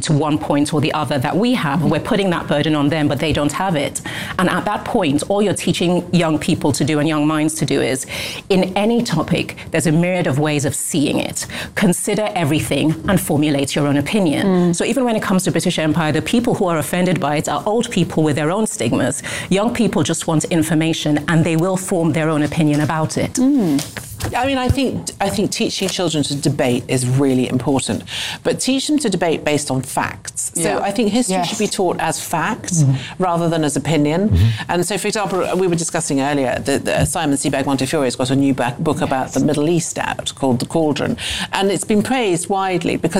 to one point or the other that we have. We're putting that burden on them, but they don't have it. And at that point, all you're teaching young people to do and young minds to do is, in any topic, there's a myriad of ways of seeing it. Consider everything and formulate your own opinion. So even when it comes to British Empire, the people who are offended by it are old people with their own stigmas. Young people just want information and they will form their own opinion about it. I mean, I think teaching children to debate is really important, but teach them to debate based on facts. So I think history should be taught as facts rather than as opinion. And so, for example, we were discussing earlier that Simon Sebag Montefiore has got a new book about the Middle East out called The Cauldron, and it's been praised widely because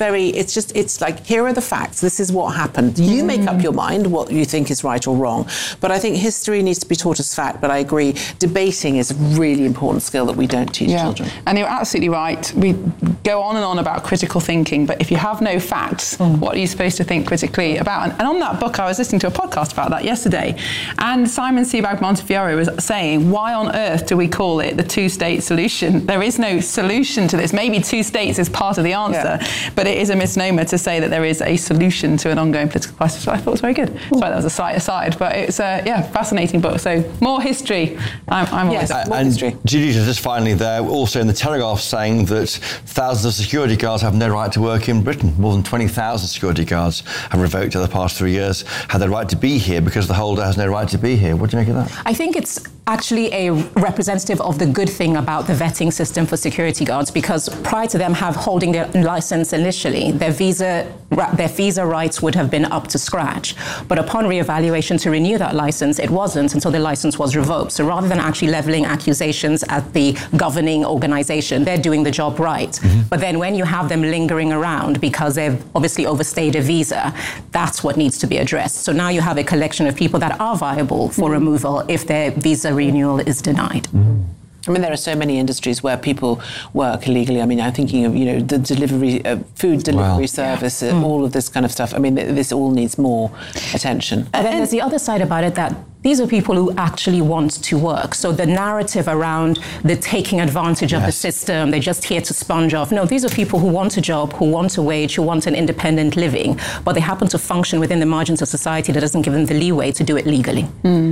it's like, here are the facts. This is what happened. You make up your mind what you think is right or wrong. But I think history needs to be taught as fact. But I agree, debating is a really important skill that we don't teach children. And you're absolutely right. We go on and on about critical thinking, but if you have no facts, what are you supposed to think critically about? And on that book, I was listening to a podcast about that yesterday, and Simon Sebag Montefiore was saying, why on earth do we call it the two-state solution? There is no solution to this. Maybe two states is part of the answer, but it is a misnomer to say that there is a solution to an ongoing political crisis, which I thought was very good. Sorry, that was a slight aside, but it's a fascinating book. So more history. I'm always up for more history. Judy, just finally there, also in the Telegraph saying that thousands of security guards have no right to work in Britain. More than 20,000 security guards have revoked over the past 3 years, had their right to be here because the holder has no right to be here. What do you make of that? I think it's actually a representative of the good thing about the vetting system for security guards, because prior to them holding their license initially, their visa rights would have been up to scratch. But upon re-evaluation to renew that license, it wasn't until the license was revoked. So rather than actually levelling accusations at the governing organisation, they're doing the job right. But then when you have them lingering around because they've obviously overstayed a visa, that's what needs to be addressed. So now you have a collection of people that are viable for removal if their visa renewal is denied. I mean, there are so many industries where people work illegally. I mean, I'm thinking of, the delivery, food delivery service, all of this kind of stuff. I mean, this all needs more attention. And then there's the other side about it, that these are people who actually want to work. So the narrative around the taking advantage of the system, they're just here to sponge off. No, these are people who want a job, who want a wage, who want an independent living, but they happen to function within the margins of society that doesn't give them the leeway to do it legally.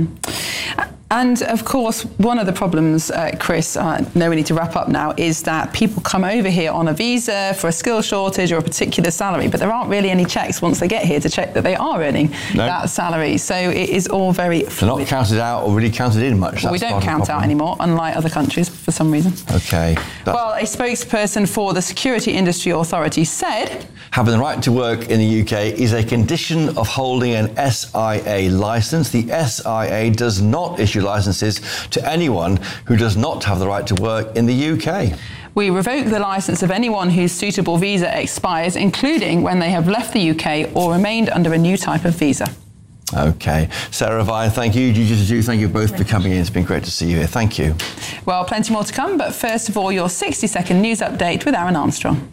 And of course, one of the problems, Chris, I know we need to wrap up now, is that people come over here on a visa for a skill shortage or a particular salary, but there aren't really any checks once they get here to check that they are earning that salary. So it is all very... They're not counted out or really counted in much. Well, we don't count out anymore, unlike other countries, for some reason. OK. Well, a spokesperson for the Security Industry Authority said... Having the right to work in the UK is a condition of holding an SIA licence. The SIA does not issue licences to anyone who does not have the right to work in the UK. We revoke the licence of anyone whose suitable visa expires, including when they have left the UK or remained under a new type of visa. OK. Sarah Vine, thank you. Judy, thank you both for coming in. It's been great to see you here. Thank you. Well, plenty more to come, but first of all, your 60-second news update with Aaron Armstrong.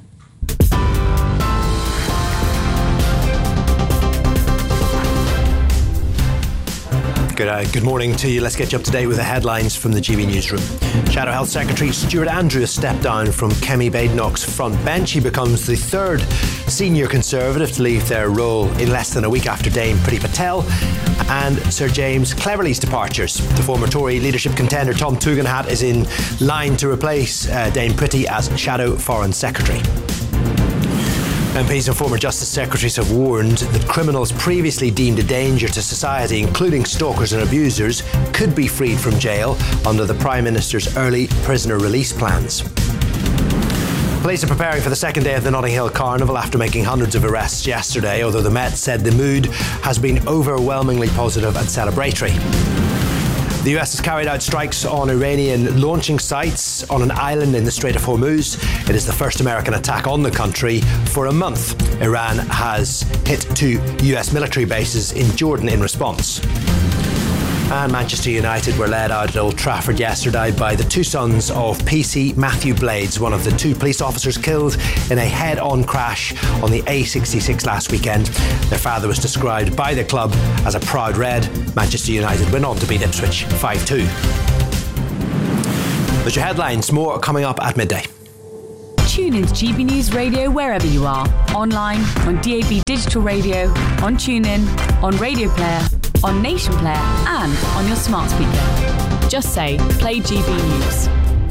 Good morning to you. Let's get you up to date with the headlines from the GB Newsroom. Shadow Health Secretary Stuart Andrews stepped down from Kemi Badenoch's front bench. He becomes the third senior Conservative to leave their role in less than a week after Dame Priti Patel and Sir James Cleverly's departures. The former Tory leadership contender Tom Tugendhat is in line to replace Dame Priti as Shadow Foreign Secretary. MPs and former Justice Secretaries have warned that criminals previously deemed a danger to society, including stalkers and abusers, could be freed from jail under the Prime Minister's early prisoner release plans. Police are preparing for the second day of the Notting Hill Carnival after making hundreds of arrests yesterday, although the Met said the mood has been overwhelmingly positive and celebratory. The US has carried out strikes on Iranian launching sites on an island in the Strait of Hormuz. It is the first American attack on the country for a month. Iran has hit 2 US military bases in Jordan in response. And Manchester United were led out at Old Trafford yesterday by the two sons of PC Matthew Blades, one of the 2 police officers killed in a head-on crash on the A66 last weekend. Their father was described by the club as a proud Red. Manchester United went on to beat Ipswich 5-2. Those are your headlines. More coming up at midday. Tune into GB News Radio wherever you are. Online, on DAB Digital Radio, on TuneIn, on Radio Player, on Nation Player, and on your smart speaker. Just say, play GB News.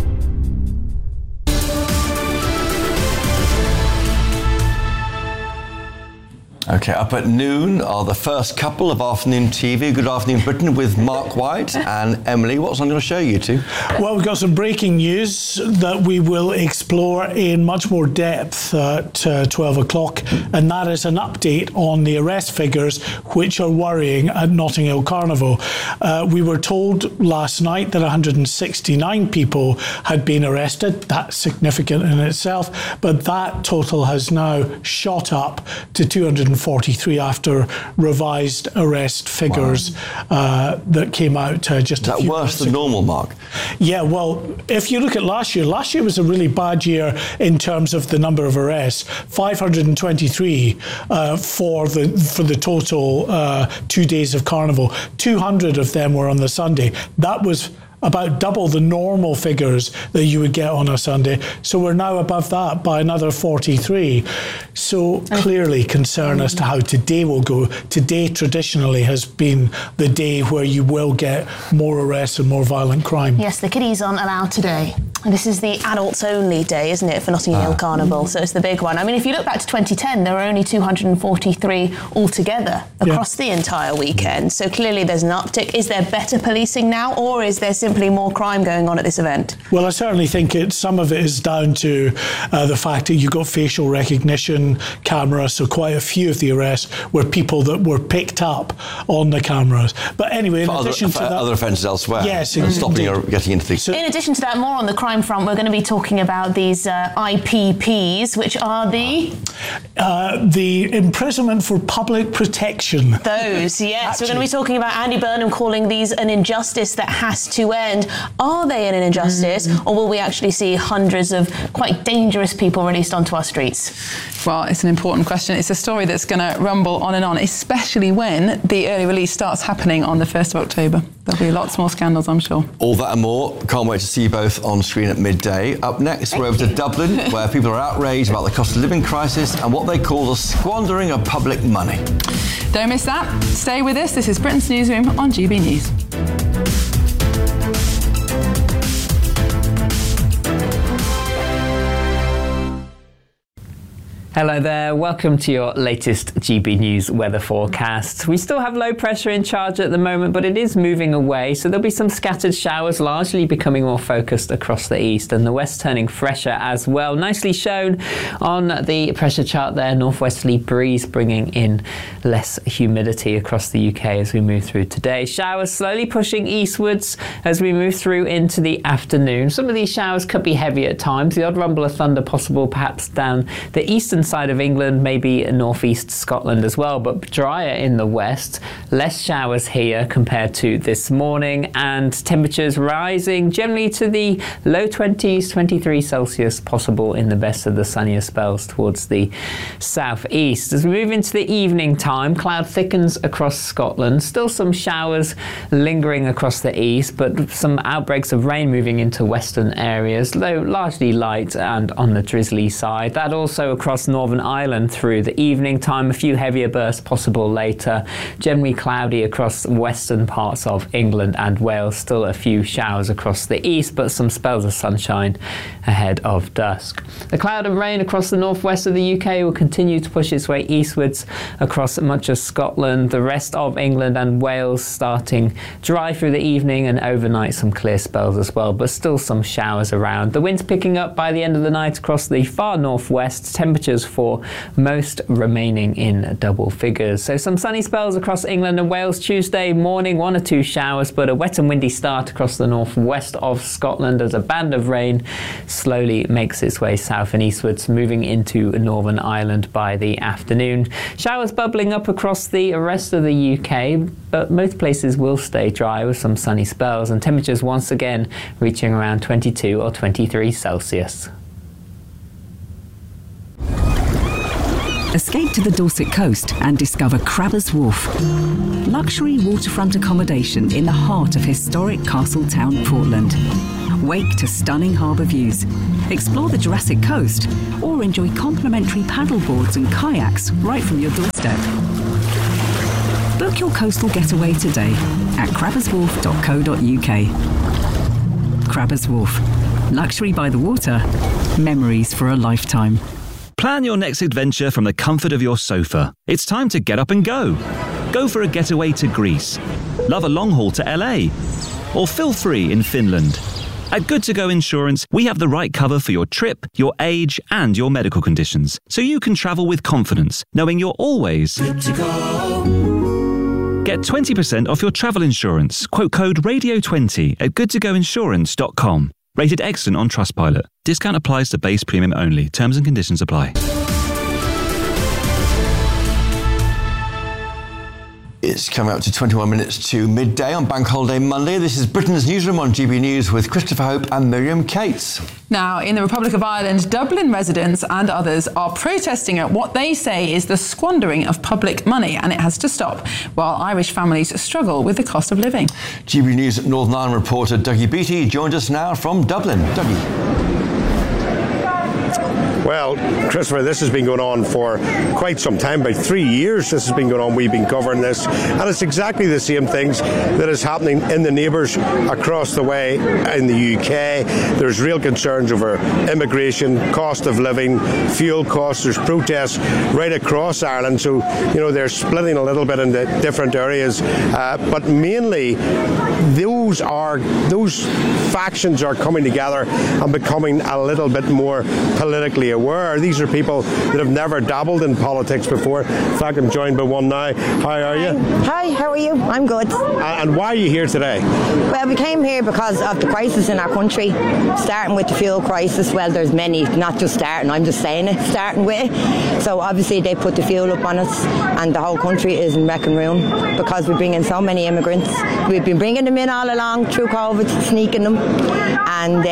Okay, up at noon are the first couple of Afternoon TV, Good Afternoon Britain, with Mark White and Emily. What's I'm going to show you two? Well, we've got some breaking news that we will explore in much more depth at 12 o'clock, and that is an update on the arrest figures which are worrying at Notting Hill Carnival. We were told last night that 169 people had been arrested. That's significant in itself, but that total has now shot up to 243 after revised arrest figures that came out just a few months ago. Is that worse than normal, Mark? Yeah, well, if you look at last year was a really bad year in terms of the number of arrests. 523 for the total 2 days of Carnival. 200 of them were on the Sunday. That was about double the normal figures that you would get on a Sunday. So we're now above that by another 43. So clearly concern as to how today will go. Today traditionally has been the day where you will get more arrests and more violent crime. Yes, the kiddies aren't allowed today. This is the adults-only day, isn't it, for Notting Hill Carnival? So it's the big one. I mean, if you look back to 2010, there were only 243 altogether across the entire weekend. So clearly there's an uptick. Is there better policing now, or is there simply more crime going on at this event? Well, I certainly think some of it is down to the fact that you got facial recognition cameras, so quite a few of the arrests were people that were picked up on the cameras. But anyway, in addition to that, other offences elsewhere. Yes, and stopping or getting into the. In addition to that, more on the crime front, we're going to be talking about these IPPs, which are the imprisonment for public protection. Those, yes. We're going to be talking about Andy Burnham calling these an injustice that has to end. Are they an injustice, or will we actually see hundreds of quite dangerous people released onto our streets? Well, it's an important question. It's a story that's going to rumble on and on, especially when the early release starts happening on the 1st of October. There'll be lots more scandals, I'm sure. All that and more. Can't wait to see you both on screen at midday. Up next, we're over to Dublin, where people are outraged about the cost of living crisis and what they call the squandering of public money. Don't miss that. Stay with us. This is Britain's Newsroom on GB News. Hello there, welcome to your latest GB News weather forecast. We still have low pressure in charge at the moment, but it is moving away, so there'll be some scattered showers, largely becoming more focused across the east, and the west turning fresher as well. Nicely shown on the pressure chart there, northwesterly breeze bringing in less humidity across the UK as we move through today. Showers slowly pushing eastwards as we move through into the afternoon. Some of these showers could be heavy at times, the odd rumble of thunder possible perhaps down the eastern side of England, maybe northeast Scotland as well, but drier in the west. Less showers here compared to this morning, and temperatures rising generally to the low 20s, 23 Celsius possible in the best of the sunnier spells towards the southeast. As we move into the evening time, cloud thickens across Scotland. Still some showers lingering across the east, but some outbreaks of rain moving into western areas, though largely light and on the drizzly side. That also across Northern Ireland through the evening time. A few heavier bursts possible later. Generally cloudy across western parts of England and Wales. Still a few showers across the east, but some spells of sunshine ahead of dusk. The cloud and rain across the northwest of the UK will continue to push its way eastwards across much of Scotland. The rest of England and Wales starting dry through the evening, and overnight some clear spells as well, but still some showers around. The wind's picking up by the end of the night across the far northwest. Temperatures for most remaining in double figures. So some sunny spells across England and Wales Tuesday morning, 1 or 2 showers, but a wet and windy start across the northwest of Scotland as a band of rain slowly makes its way south and eastwards, moving into Northern Ireland by the afternoon. Showers bubbling up across the rest of the UK, but most places will stay dry with some sunny spells, and temperatures once again reaching around 22 or 23 Celsius. Escape to the Dorset coast and discover Crabbers Wharf, luxury waterfront accommodation in the heart of historic Castletown, Portland. wake to stunning harbour views, explore the Jurassic Coast, or enjoy complimentary paddleboards and kayaks right from your doorstep. Book your coastal getaway today at crabberswharf.co.uk. Crabbers Wharf. Luxury by the water. Memories for a lifetime. Plan your next adventure from the comfort of your sofa. It's time to get up and go. Go for a getaway to Greece. Love a long haul to LA. Or feel free in Finland. At Good To Go Insurance, we have the right cover for your trip, your age, and your medical conditions, so you can travel with confidence, knowing you're always good to go. Get 20% off your travel insurance. Quote code RADIO20 at goodtogoinsurance.com. Rated excellent on Trustpilot. Discount applies to base premium only. Terms and conditions apply. It's coming up to 21 minutes to midday on Bank Holiday Monday. This is Britain's Newsroom on GB News with Christopher Hope and Miriam Cates. Now, in the Republic of Ireland, Dublin residents and others are protesting at what they say is the squandering of public money, and it has to stop, while Irish families struggle with the cost of living. GB News Northern Ireland reporter Dougie Beattie joined us now from Dublin. Dougie. Well, Christopher, this has been going on for quite some time. About 3 years this has been going on. We've been covering this. And it's exactly the same things that is happening in the neighbours across the way in the UK. There's real concerns over immigration, cost of living, fuel costs. There's protests right across Ireland. So, you know, they're splitting a little bit into different areas. But mainly, those factions are coming together and becoming a little bit more politically aware. These are people that have never dabbled in politics before. In fact, I'm joined by one now. How are you? Hi, how are you? I'm good. And why are you here today? Well, we came here because of the crisis in our country, starting with the fuel crisis. Well, there's many, not just starting, I'm just saying it, starting with it. So obviously they put the fuel up on us and the whole country is in wreck and ruin because we bring in so many immigrants. We've been bringing them in all along through COVID, sneaking them. And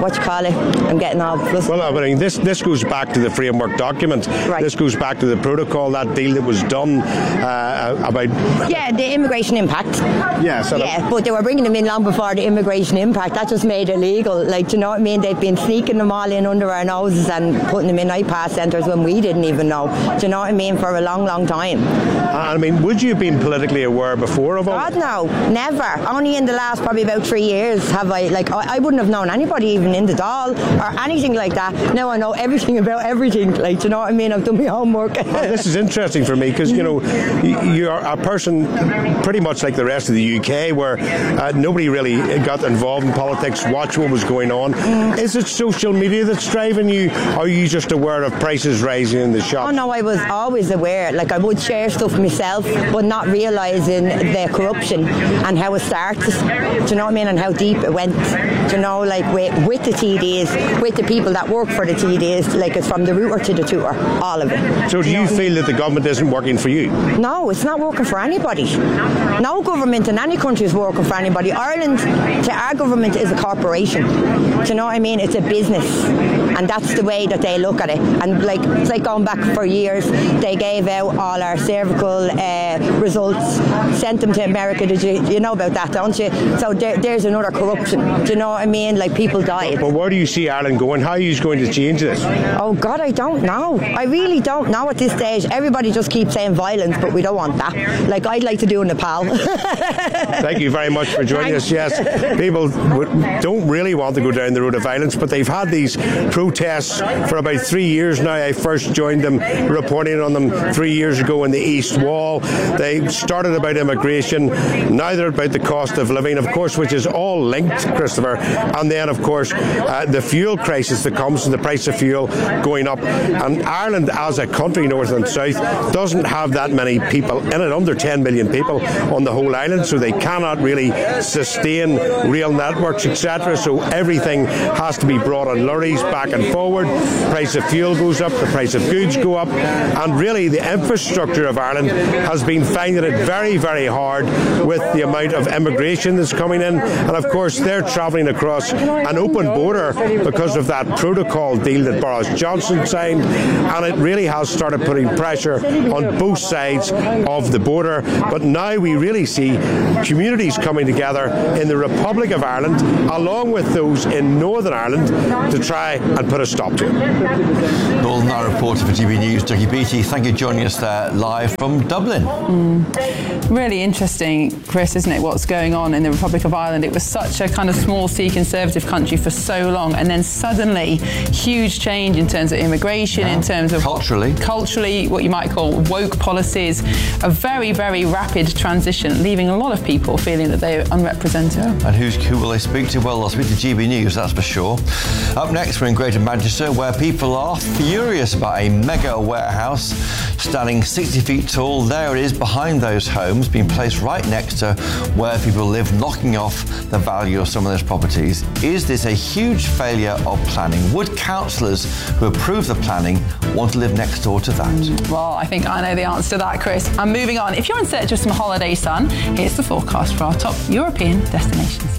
I'm getting all flustered. Well, I mean, this goes back to the framework document. Right. This goes back to the protocol, that deal that was done about... Yeah, the immigration impact. Yes. But they were bringing them in long before the immigration impact. That just made it legal. Like, do you know what I mean? They've been sneaking them all in under our noses and putting them in iPass centres when we didn't even know. Do you know what I mean? For a long, long time. I mean, would you have been politically aware before of all? God, no. Never. Only in the last probably about 3 years have I wouldn't have known anybody even in the Dáil or anything like that. Now I know everything about everything. Like, do you know what I mean? I've done my homework. This is interesting for me because, you know, you're a person pretty much like the rest of the UK where nobody really got involved in politics, watched what was going on. Is it social media that's driving you? Or are you just aware of prices rising in the shop? Oh no, I was always aware. Like, I would share stuff myself, but not realising the corruption and how it started. Do you know what I mean? And how deep it went. Do you know, like with the TDs, with the people that work for the TDs, like it's from the router to the tutor, all of it. So do you feel that the government isn't working for you? No, it's not working for anybody. No government in any country is working for anybody. Ireland, to our government, is a corporation. Do you know what I mean? It's a business. And that's the way that they look at it. And like, it's like going back for years, they gave out all our cervical results, sent them to America. You know about that, don't you? So there's another corruption. Do you know what I mean? Like, people died. But where do you see Ireland going? How are you going to change this? Oh God, I don't know. I really don't know at this stage. Everybody just keeps saying violence, but we don't want that. Like, I'd like to do Nepal. Thank you very much for joining us. Yes, people don't really want to go down the road of violence, but they've had these protests for about 3 years now. I first joined them, reporting on them 3 years ago in the East Wall. They started about immigration. Now they're about the cost of living, of course, which is all linked, Christopher. And then, of course, the fuel crisis that comes from the price of fuel going up. And Ireland, as a country, north and south, doesn't have that many people in it, under 10 million people on the whole island, so they cannot really sustain real networks, etc. So everything has to be brought on lorries back and going forward. Price of fuel goes up, the price of goods go up, and really the infrastructure of Ireland has been finding it very, very hard with the amount of immigration that's coming in, and of course they're travelling across an open border because of that protocol deal that Boris Johnson signed, and it really has started putting pressure on both sides of the border. But now we really see communities coming together in the Republic of Ireland along with those in Northern Ireland to try and put a stop to it. Northern Ireland reporter for GB News, Dougie Beattie. Thank you for joining us there live from Dublin. Really interesting, Chris, isn't it, what's going on in the Republic of Ireland? It was such a kind of small C conservative country for so long, and then suddenly huge change in terms of immigration, in terms of culturally, what you might call woke policies, a very, very rapid transition, leaving a lot of people feeling that they're unrepresented. And who will they speak to? Well, they'll speak to GB News, that's for sure. Up next, we're in Greater Manchester, where people are furious about a mega warehouse standing 60 feet tall. There it is behind those homes, being placed right next to where people live, knocking off the value of some of those properties. Is this a huge failure of planning? Would councillors who approve the planning want to live next door to that? Well, I think I know the answer to that, Chris. And moving on, if you're in search of some holiday sun, here's the forecast for our top European destinations.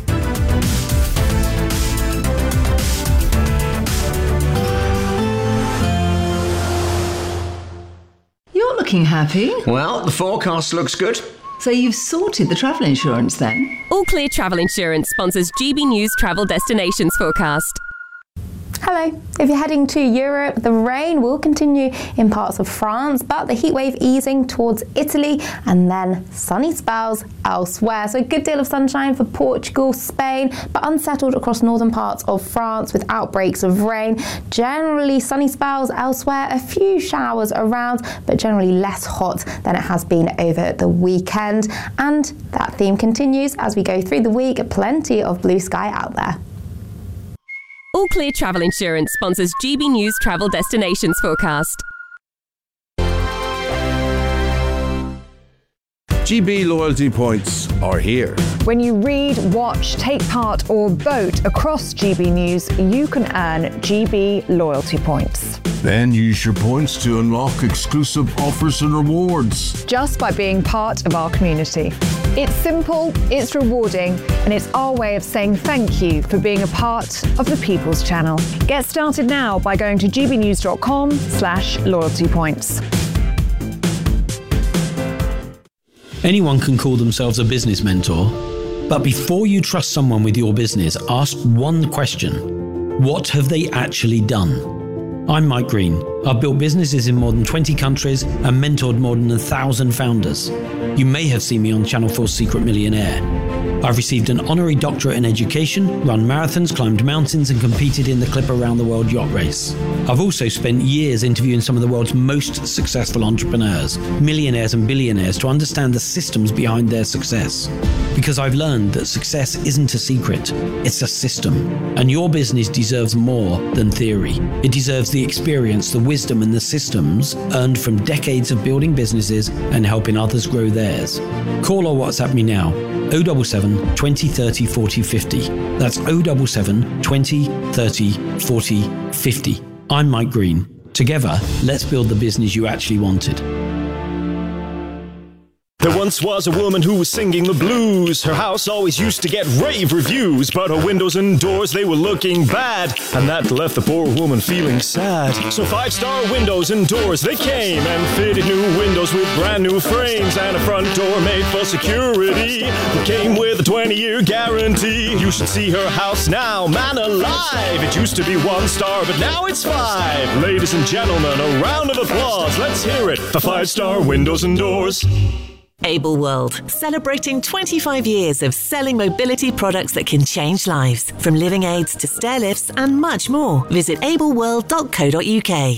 You're looking happy. Well, the forecast looks good. So you've sorted the travel insurance then? All Clear Travel Insurance sponsors GB News Travel Destinations Forecast. Hello. If you're heading to Europe, the rain will continue in parts of France, but the heat wave easing towards Italy and then sunny spells elsewhere. So a good deal of sunshine for Portugal, Spain, but unsettled across northern parts of France with outbreaks of rain. Generally sunny spells elsewhere, a few showers around, but generally less hot than it has been over the weekend. And that theme continues as we go through the week. Plenty of blue sky out there. All Clear Travel Insurance sponsors GB News Travel Destinations Forecast. GB loyalty points are here. When you read, watch, take part or vote across GB News, you can earn GB loyalty points. Then use your points to unlock exclusive offers and rewards. Just by being part of our community. It's simple, it's rewarding, and it's our way of saying thank you for being a part of the People's Channel. Get started now by going to gbnews.com/loyalty points. Anyone can call themselves a business mentor, but before you trust someone with your business, ask one question. What have they actually done? I'm Mike Green. I've built businesses in more than 20 countries and mentored more than 1,000 founders. You may have seen me on Channel 4's Secret Millionaire. I've received an honorary doctorate in education, run marathons, climbed mountains and competed in the Clipper Round the World yacht race. I've also spent years interviewing some of the world's most successful entrepreneurs, millionaires and billionaires to understand the systems behind their success. Because I've learned that success isn't a secret, it's a system. And your business deserves more than theory. It deserves the experience, the wisdom and the systems earned from decades of building businesses and helping others grow theirs. Call or WhatsApp me now. 077 20 30 40 50. That's 077 20 30 40 50. I'm Mike Green. Together, let's build the business you actually wanted. There once was a woman who was singing the blues. Her house always used to get rave reviews, but her windows and doors, they were looking bad, and that left the poor woman feeling sad. So 5-star windows and doors, they came and fitted new windows with brand new frames and a front door made for security. It came with a 20-year guarantee. You should see her house now, man alive. It used to be 1 star, but now it's 5. Ladies and gentlemen, a round of applause. Let's hear it for 5-star windows and doors. Able World, celebrating 25 years of selling mobility products that can change lives. From living aids to stair lifts and much more. Visit ableworld.co.uk.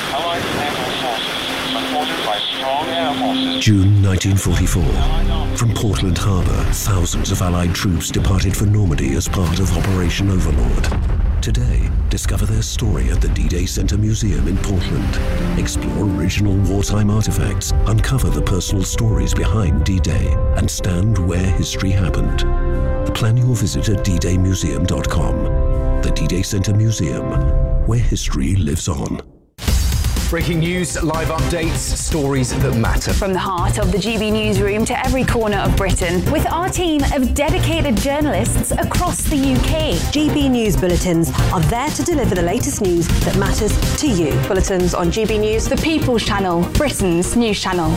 June 1944. From Portland Harbour, thousands of Allied troops departed for Normandy as part of Operation Overlord. Today, discover their story at the D-Day Center Museum in Portland. Explore original wartime artifacts, uncover the personal stories behind D-Day, and stand where history happened. Plan your visit at ddaymuseum.com. The D-Day Center Museum, where history lives on. Breaking news, live updates, stories that matter. From the heart of the GB newsroom to every corner of Britain, with our team of dedicated journalists across the UK. GB News Bulletins are there to deliver the latest news that matters to you. Bulletins on GB News, the People's Channel, Britain's news channel.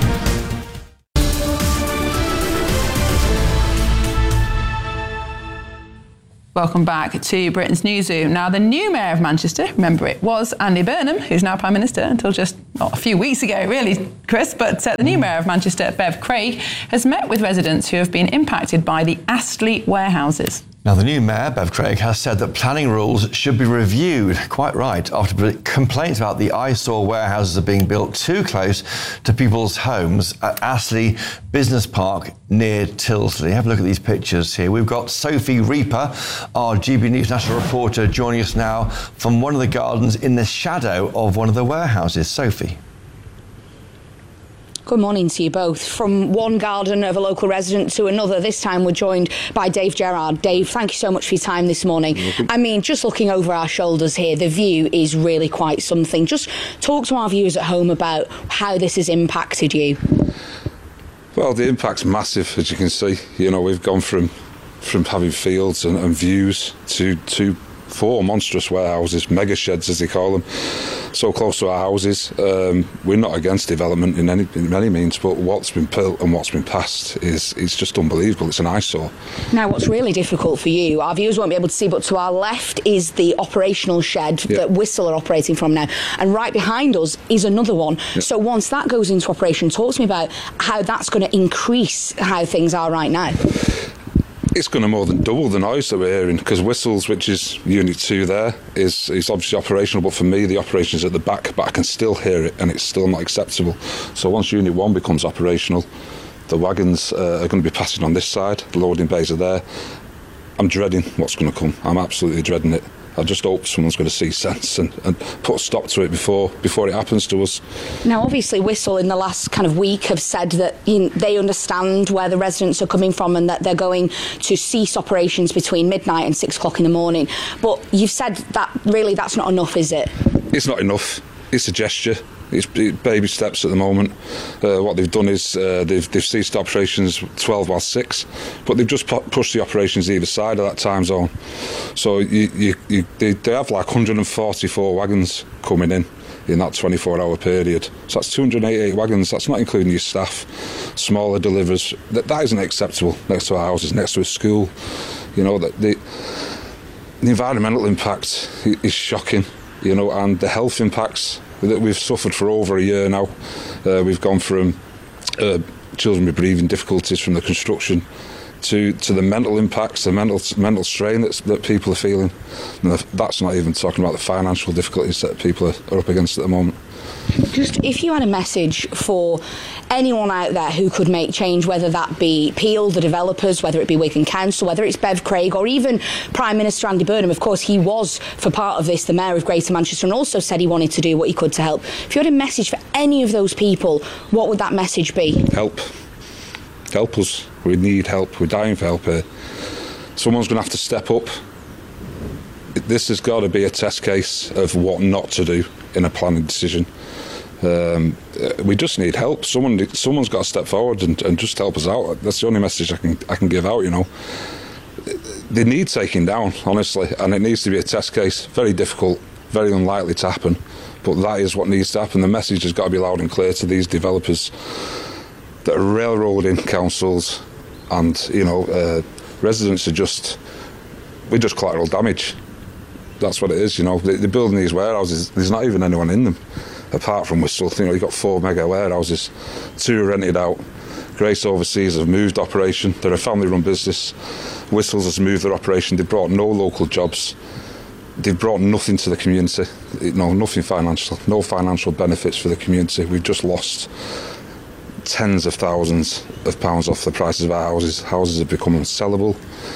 Welcome back to Britain's Newsroom. Now, the new Mayor of Manchester, remember it was Andy Burnham, who's now Prime Minister until just a few weeks ago, really, Chris, but the new Mayor of Manchester, Bev Craig, has met with residents who have been impacted by the Astley warehouses. Now, the new Mayor, Bev Craig, has said that planning rules should be reviewed, quite right, after complaints about the eyesore warehouses are being built too close to people's homes at Astley Business Park near Tilsley. Have a look at these pictures here. We've got Sophie Reaper, our GB News national reporter, joining us now from one of the gardens in the shadow of one of the warehouses. Sophie. Good morning to you both. From one garden of a local resident to another, this time we're joined by Dave Gerard. Dave, thank you so much for your time this morning. I mean, just looking over our shoulders here, the view is really quite something. Just talk to our viewers at home about how this has impacted you. Well, the impact's massive, as you can see. You know, we've gone from having fields and views to 4 monstrous warehouses, mega sheds as they call them, so close to our houses. We're not against development in any means, but what's been built and what's been passed is just unbelievable. It's an eyesore. Now, what's really difficult for you, our viewers won't be able to see, but to our left is the operational shed that Whistle are operating from now, and right behind us is another one. So once that goes into operation, talk to me about how that's going to increase how things are right now. It's going to more than double the noise that we're hearing, because Whistles, which is Unit 2 there, is obviously operational, but for me the operation's at the back, but I can still hear it and it's still not acceptable. So once Unit 1 becomes operational, the wagons are going to be passing on this side, the loading bays are there. I'm dreading what's going to come. I'm absolutely dreading it. I just hope someone's going to see sense and put a stop to it before it happens to us. Now, obviously, Whistle in the last kind of week have said that they understand where the residents are coming from and that they're going to cease operations between midnight and 6 o'clock in the morning. But you've said that really that's not enough, is it? It's not enough. It's a gesture. It's baby steps at the moment. What they've done is they've ceased operations 12 while 6, but they've just pushed the operations either side of that time zone. So they have like 144 wagons coming in that 24-hour period. So that's 288 wagons. That's not including your staff, smaller deliverers. That isn't acceptable next to our houses, next to a school. You know, that the environmental impact is shocking. You know, and the health impacts that we've suffered for over a year now. We've gone from children with breathing difficulties from the construction to the mental impacts, the mental strain that people are feeling. And that's not even talking about the financial difficulties that people are up against at the moment. Just if you had a message for anyone out there who could make change, whether that be Peel, the developers, whether it be Wigan Council, whether it's Bev Craig or even Prime Minister Andy Burnham, of course he was for part of this the Mayor of Greater Manchester and also said he wanted to do what he could to help. If you had a message for any of those people, what would that message be? Help us. We need help. We're dying for help here. Someone's going to have to step up. This has got to be a test case of what not to do in a planning decision. We just need help. Someone's got to step forward and just help us out. That's the only message I can give out. You know, they need taking down, honestly, and it needs to be a test case. Very difficult, very unlikely to happen, but that is what needs to happen. The message has got to be loud and clear to these developers that are railroading councils, and residents are we're just collateral damage. That's what it is. You know, they're building these warehouses. There's not even anyone in them apart from Whistle. You know, you've got 4 mega warehouses, 2 are rented out. Grace Overseas have moved operation. They're a family-run business. Whistles has moved their operation. They've brought no local jobs. They've brought nothing to the community. Nothing financial. No financial benefits for the community. We've just lost tens of thousands of pounds off the prices of our houses. Houses have become unsellable.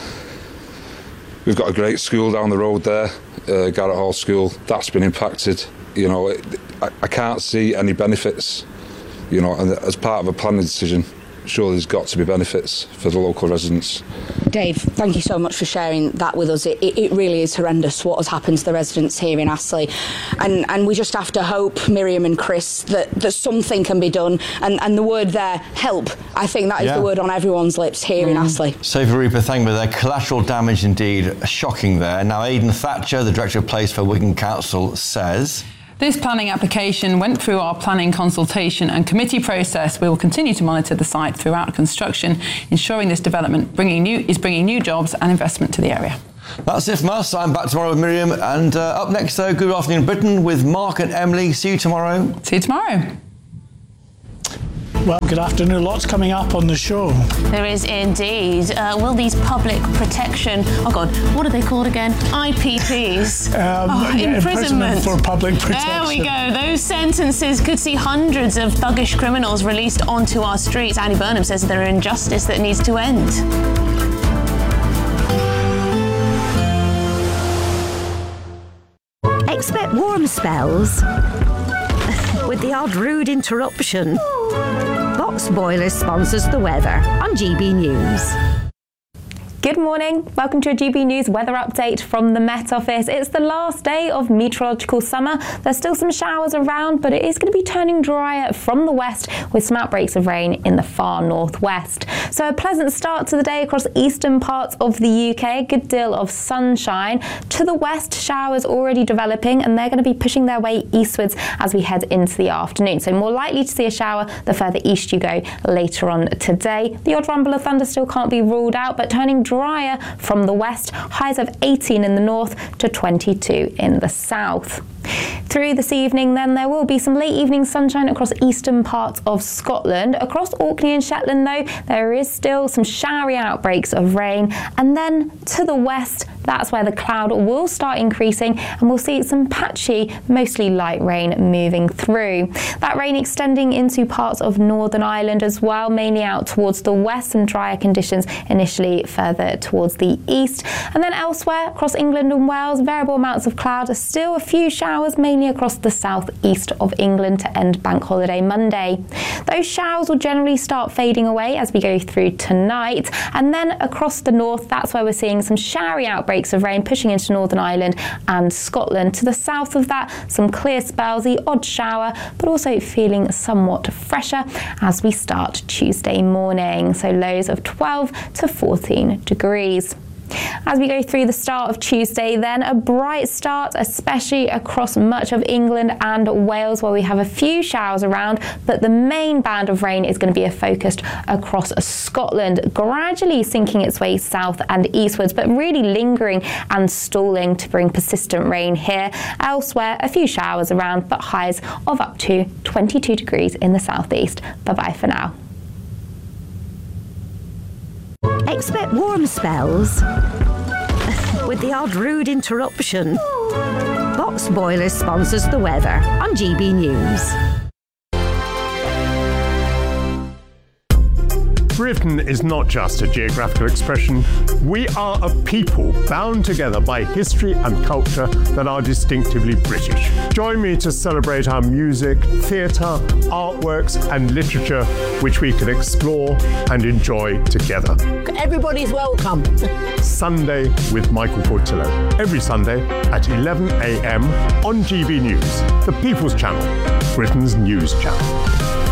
We've got a great school down the road there, Garrett Hall School. That's been impacted. You know, I can't see any benefits. You know, and as part of a planning decision, surely there's got to be benefits for the local residents. Dave, thank you so much for sharing that with us. It really is horrendous what has happened to the residents here in Astley, and we just have to hope, Miriam and Chris, that something can be done, and the word there, help, I think that is the word on everyone's lips here in Astley. Sophie Reaper, thank you. There, collateral damage indeed, shocking there. Now Aidan Thatcher, the Director of Place for Wigan Council, says... This planning application went through our planning consultation and committee process. We will continue to monitor the site throughout construction, ensuring this development is bringing new jobs and investment to the area. That's it from us. I'm back tomorrow with Miriam. And up next, though, Good Afternoon Britain with Mark and Emily. See you tomorrow. See you tomorrow. Well, good afternoon. Lots coming up on the show. There is indeed. Will these public protection... Oh, God, what are they called again? IPPs. Imprisonment for public protection. There we go. Those sentences could see hundreds of thuggish criminals released onto our streets. Annie Burnham says they're an injustice that needs to end. Expect warm spells with the odd rude interruption. Box Boilers sponsors the weather on GB News. Good morning. Welcome to a GB News weather update from the Met Office. It's the last day of meteorological summer. There's still some showers around, but it is going to be turning drier from the west with some outbreaks of rain in the far northwest. So a pleasant start to the day across eastern parts of the UK. A good deal of sunshine. To the west, showers already developing, and they're going to be pushing their way eastwards as we head into the afternoon. So more likely to see a shower the further east you go later on today. The odd rumble of thunder still can't be ruled out, but turning drier from the west, highs of 18 in the north to 22 in the south. Through this evening then, there will be some late evening sunshine across eastern parts of Scotland. Across Orkney and Shetland though, there is still some showery outbreaks of rain, and then to the west, that's where the cloud will start increasing and we'll see some patchy, mostly light rain moving through. That rain extending into parts of Northern Ireland as well, mainly out towards the west, and drier conditions initially further towards the east. And then elsewhere across England and Wales, variable amounts of cloud, still a few showers mainly across the southeast of England to end Bank Holiday Monday. Those showers will generally start fading away as we go through tonight, and then across the north, that's where we're seeing some showery outbreaks of rain pushing into Northern Ireland and Scotland. To the south of that, some clear spells, the odd shower, but also feeling somewhat fresher as we start Tuesday morning. So lows of 12 to 14 degrees. As we go through the start of Tuesday then, a bright start, especially across much of England and Wales, where we have a few showers around, but the main band of rain is going to be focused across Scotland, gradually sinking its way south and eastwards, but really lingering and stalling to bring persistent rain here. Elsewhere, a few showers around, but highs of up to 22 degrees in the southeast. Bye-bye for now. Expect warm spells with the odd rude interruption. Box Boilers sponsors the weather on GB News. Britain is not just a geographical expression. We are a people bound together by history and culture that are distinctively British. Join me to celebrate our music, theatre, artworks and literature, which we can explore and enjoy together. Everybody's welcome. Sunday with Michael Portillo. Every Sunday at 11 a.m. on GB News, the People's Channel, Britain's news channel.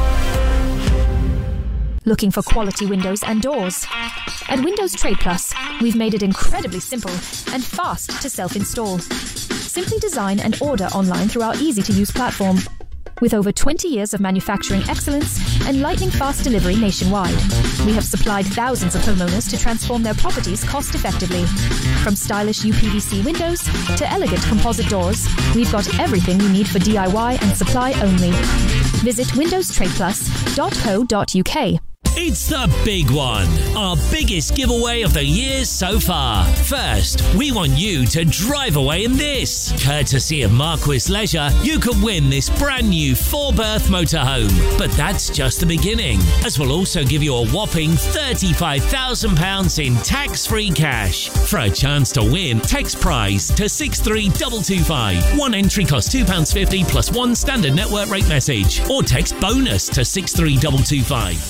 Looking for quality windows and doors? At Windows Trade Plus, we've made it incredibly simple and fast to self-install. Simply design and order online through our easy-to-use platform. With over 20 years of manufacturing excellence and lightning-fast delivery nationwide, we have supplied thousands of homeowners to transform their properties cost-effectively. From stylish UPVC windows to elegant composite doors, we've got everything you need for DIY and supply only. Visit windowstradeplus.co.uk. It's the big one, our biggest giveaway of the year so far. First, we want you to drive away in this. Courtesy of Marquis Leisure, you could win this brand new 4-berth motorhome. But that's just the beginning, as we'll also give you a whopping £35,000 in tax-free cash. For a chance to win, text prize to 63225. One entry costs £2.50 plus one standard network rate message. Or text bonus to 63225. 5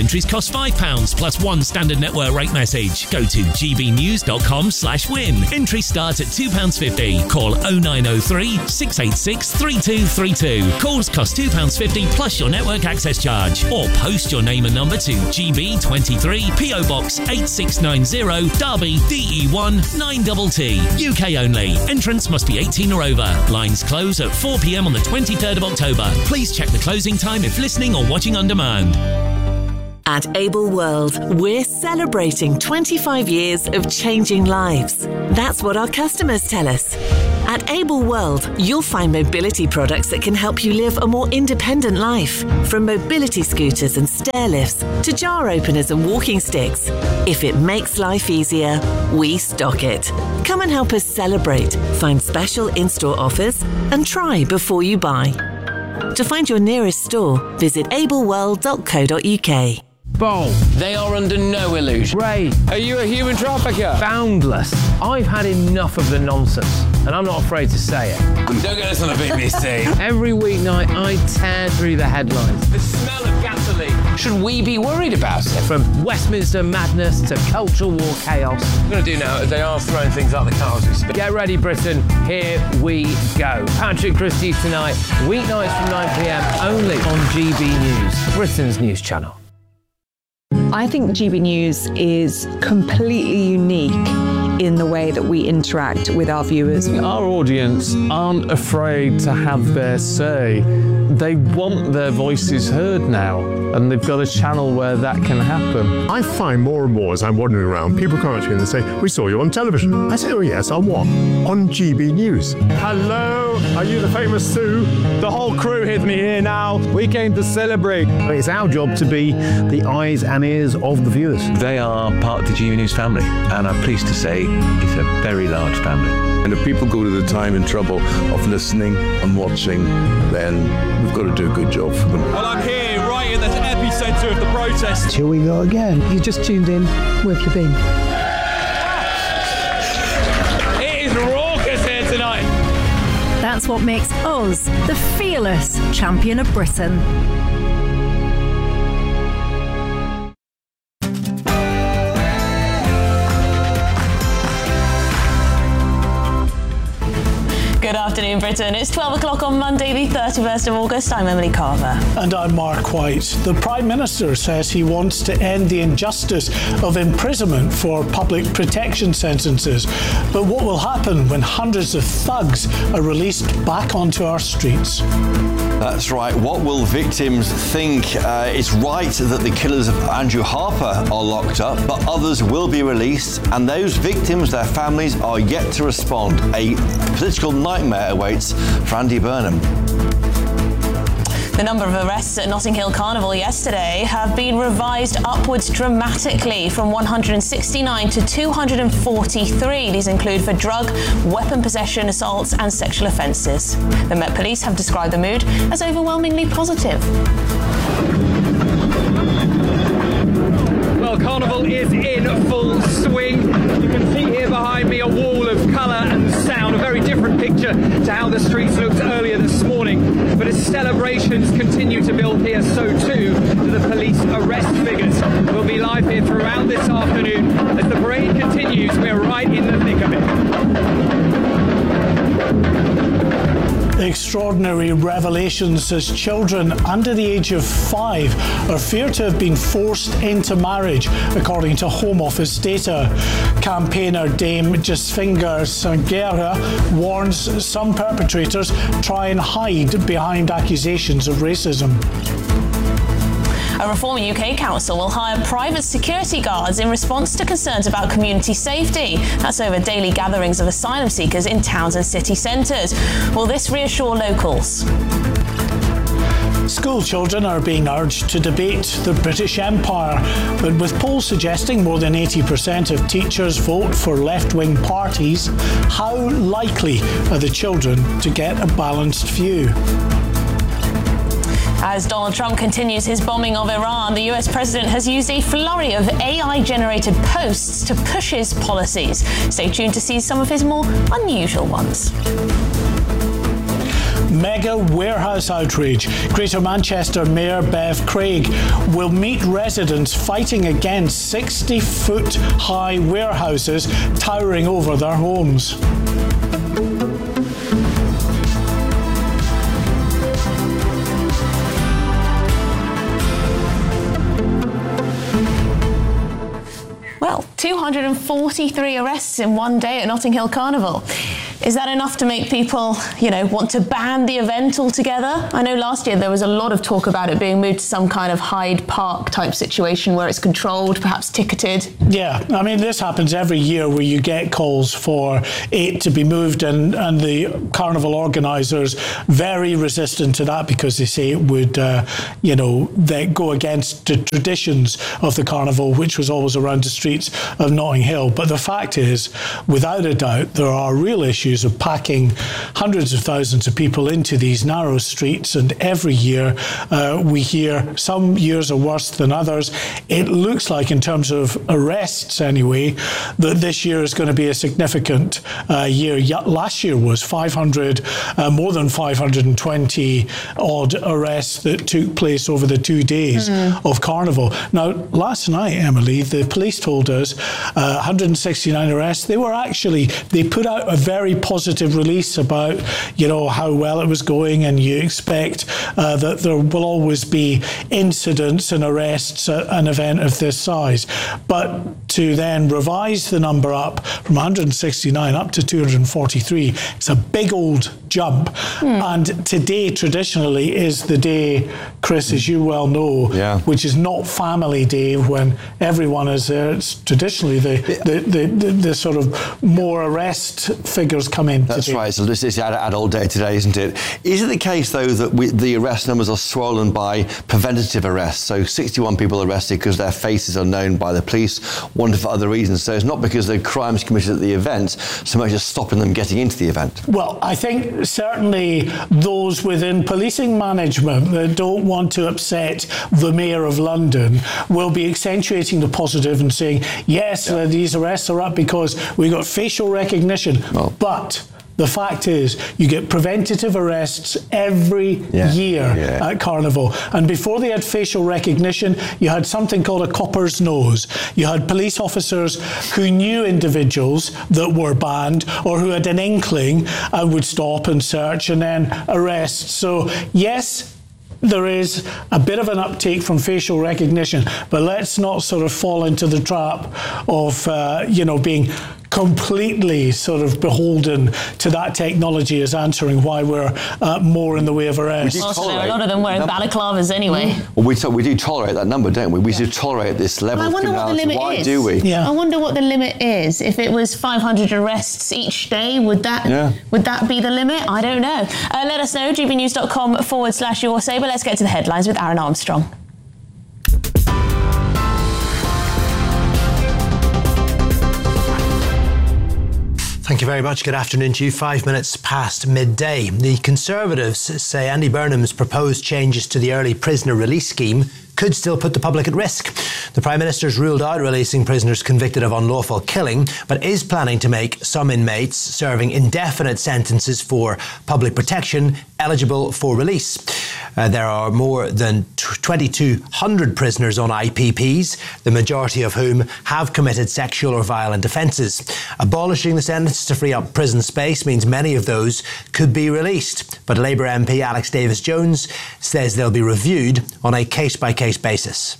entries cost £5 plus one standard network rate message. Go to gbnews.com/win. Entry starts at £2.50. Call 0903 686 3232. Calls cost £2.50 plus your network access charge. Or post your name and number to GB23 PO Box 8690 Derby DE1 9TT. UK only. Entrance must be 18 or over. Lines close at 4 p.m. on the 23rd of October. Please check the closing time if listening or watching on demand. At Able World, we're celebrating 25 years of changing lives. That's what our customers tell us. At Able World, you'll find mobility products that can help you live a more independent life. From mobility scooters and stair lifts to jar openers and walking sticks. If it makes life easier, we stock it. Come and help us celebrate, find special in-store offers, and try before you buy. To find your nearest store, visit ableworld.co.uk. Bowl, they are under no illusion. Ray, are you a human trafficker? Boundless. I've had enough of the nonsense, and I'm not afraid to say it. Don't get us on a BBC. Every weeknight, I tear through the headlines. The smell of gasoline. Should we be worried about it? From Westminster madness to cultural war chaos. What I'm going to do now is they are throwing things out the car as we speak. Get ready, Britain. Here we go. Patrick Christie's tonight, weeknights from 9 p.m, only on GB News, Britain's news channel. I think GB News is completely unique in the way that we interact with our viewers. Our audience aren't afraid to have their say. They want their voices heard now, and they've got a channel where that can happen. I find more and more as I'm wandering around, people come up to me and they say, "We saw you on television." I say, "Oh yes, on what?" "On GB News." Hello, are you the famous Sue? The whole crew with me here now. We came to celebrate. It's our job to be the eyes and ears of the viewers. They are part of the GB News family, and I'm pleased to say it's a very large family. And if people go to the time and trouble of listening and watching, then we've got to do a good job for them. Well, I'm here right in the epicentre of the protest. Here we go again. You just tuned in. Where have you been? It is raucous here tonight. That's what makes us the fearless champion of Britain. Good afternoon, Britain. It's 12 o'clock on Monday, the 31st of August. I'm Emily Carver. And I'm Mark White. The Prime Minister says he wants to end the injustice of imprisonment for public protection sentences. But what will happen when hundreds of thugs are released back onto our streets? That's right. What will victims think? It's right that the killers of Andrew Harper are locked up, but others will be released, and those victims, their families, are yet to respond. A political nightmare awaits for Andy Burnham. The number of arrests at Notting Hill Carnival yesterday have been revised upwards dramatically from 169 to 243. These include for drug, weapon possession, assaults and sexual offences. The Met Police have described the mood as overwhelmingly positive. Well, Carnival is in full swing. You can see here behind me a wall of colour and sound, a very different picture to how the streets looked earlier this morning. But as celebrations continue to build here, so too do the police arrest figures. We'll be live here throughout this afternoon. As the parade continues, we're right in the thick of it. Extraordinary revelations as children under the age of 5 are feared to have been forced into marriage, according to Home Office data. Campaigner Dame Jasfinga Sanghera warns some perpetrators try and hide behind accusations of racism. A reformer UK council will hire private security guards in response to concerns about community safety. That's over daily gatherings of asylum seekers in towns and city centres. Will this reassure locals? School children are being urged to debate the British Empire, but with polls suggesting more than 80% of teachers vote for left-wing parties, how likely are the children to get a balanced view? As Donald Trump continues his bombing of Iran, the US president has used a flurry of AI-generated posts to push his policies. Stay tuned to see some of his more unusual ones. mega warehouse outrage. Greater Manchester Mayor Bev Craig will meet residents fighting against 60-foot high warehouses towering over their homes. Well, 243 arrests in one day at Notting Hill Carnival. Is that enough to make people, want to ban the event altogether? I know last year there was a lot of talk about it being moved to some kind of Hyde Park type situation where it's controlled, perhaps ticketed. Yeah, I mean, this happens every year where you get calls for it to be moved, and the carnival organisers very resistant to that because they say it would, they go against the traditions of the carnival, which was always around the streets of Notting Hill. But the fact is, without a doubt, there are real issues of packing hundreds of thousands of people into these narrow streets, and every year we hear some years are worse than others. It looks like, in terms of arrests anyway, that this year is going to be a significant year. Last year was 500, more than 520 odd arrests that took place over the 2 days of Carnival. Now, last night, Emily, the police told us 169 arrests. They put out a very positive release about, how well it was going, and you expect that there will always be incidents and arrests at an event of this size. But to then revise the number up from 169 up to 243, it's a big old jump. And today, traditionally, is the day, Chris, as you well know, which is not Family Day when everyone is there. It's traditionally the sort of more arrest figures come in. That's right. So this is adult day today, isn't it? Is it the case, though, that the arrest numbers are swollen by preventative arrests? So 61 people arrested because their faces are known by the police, one for other reasons. So it's not because the crimes committed at the event so much as stopping them getting into the event. Well, I think certainly those within policing management that don't want to upset the Mayor of London will be accentuating the positive and saying, yes, these arrests are up because we got facial recognition. But the fact is, you get preventative arrests every year at Carnival. And before they had facial recognition, you had something called a copper's nose. You had police officers who knew individuals that were banned or who had an inkling and would stop and search and then arrest. So, yes, there is a bit of an uptake from facial recognition, but let's not sort of fall into the trap of, being completely sort of beholden to that technology as answering why we're more in the way of arrests. Also, a lot of them wearing balaclavas anyway. Well, we do tolerate that number, don't we? We do tolerate this level of criminality. I wonder what the limit Why is. do we? I wonder what the limit is. If it was 500 arrests each day, would that be the limit? I don't know. Let us know, gbnews.com/your say. But let's get to the headlines with Aaron Armstrong. Thank you very much. Good afternoon to you. 5 minutes past midday. The Conservatives say Andy Burnham's proposed changes to the early prisoner release scheme could still put the public at risk. The Prime Minister's ruled out releasing prisoners convicted of unlawful killing, but is planning to make some inmates serving indefinite sentences for public protection eligible for release. There are more than 2,200 prisoners on IPPs, the majority of whom have committed sexual or violent offences. Abolishing the sentence to free up prison space means many of those could be released, but Labour MP Alex Davis-Jones says they'll be reviewed on a case-by-case basis.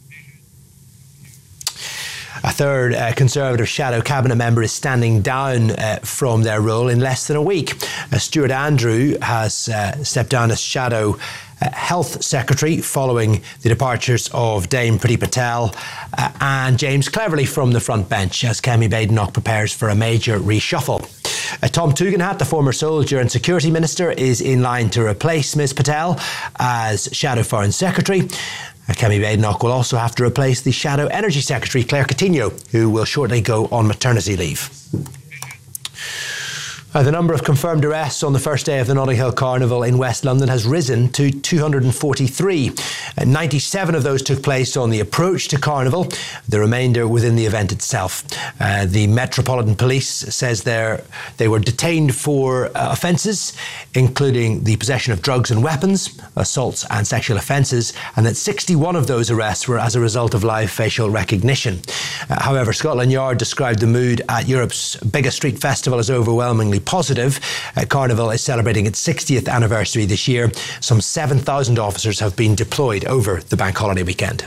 A third Conservative shadow cabinet member is standing down from their role in less than a week. Stuart Andrew has stepped down as shadow Health Secretary following the departures of Dame Priti Patel and James Cleverly from the front bench as Kemi Badenoch prepares for a major reshuffle. Tom Tugendhat, the former Soldier and Security Minister, is in line to replace Ms Patel as Shadow Foreign Secretary. Kemi Badenoch will also have to replace the Shadow Energy Secretary, Claire Coutinho, who will shortly go on maternity leave. The number of confirmed arrests on the first day of the Notting Hill Carnival in West London has risen to 243. 97 of those took place on the approach to Carnival, the remainder within the event itself. The Metropolitan Police says they were detained for offences, including the possession of drugs and weapons, assaults and sexual offences, and that 61 of those arrests were as a result of live facial recognition. However, Scotland Yard described the mood at Europe's biggest street festival as overwhelmingly positive. Carnival is celebrating its 60th anniversary this year. Some 7,000 officers have been deployed over the bank holiday weekend.